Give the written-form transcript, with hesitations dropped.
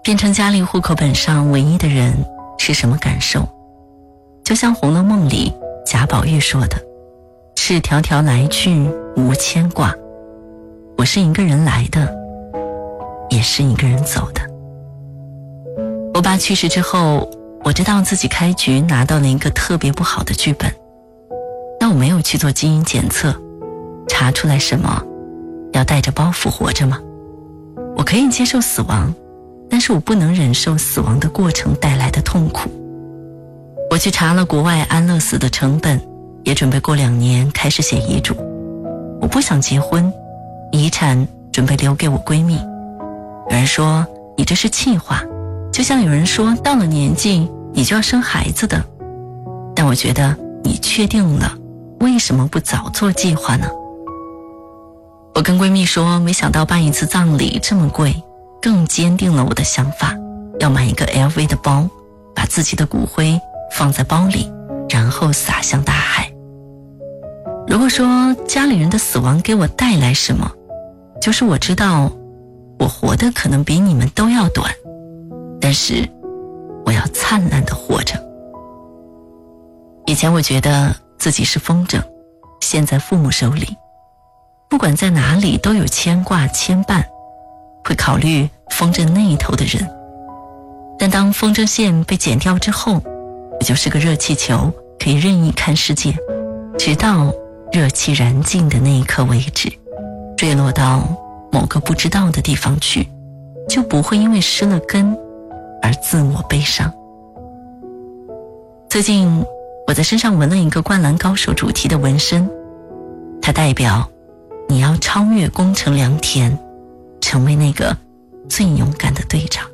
变成家里户口本上唯一的人是什么感受？就像《红楼梦》里贾宝玉说的，赤条条来去无牵挂，我是一个人来的，也是一个人走的。我爸去世之后，我知道自己开局拿到了一个特别不好的剧本，但我没有去做基因检测，查出来什么要带着包袱活着吗？我可以接受死亡，但是我不能忍受死亡的过程带来的痛苦。我去查了国外安乐死的成本，也准备过2年开始写遗嘱。我不想结婚，遗产准备留给我闺蜜。有人说你这是气话，就像有人说到了年纪你就要生孩子的。但我觉得你确定了，为什么不早做计划呢？我跟闺蜜说，没想到办一次葬礼这么贵，更坚定了我的想法，要买一个 LV 的包，把自己的骨灰放在包里，然后洒向大海。如果说家里人的死亡给我带来什么，就是我知道我活得可能比你们都要短，但是我要灿烂地活着。以前我觉得自己是风筝，现在父母手里，不管在哪里都有牵挂牵绊，会考虑风筝那一头的人。但当风筝线被剪掉之后，我就是个热气球，可以任意看世界，直到热气燃尽的那一刻为止，坠落到某个不知道的地方去，就不会因为失了根而自我悲伤。最近我在身上纹了一个灌篮高手主题的纹身，它代表你要超越宫城良田，成为那个最勇敢的队长。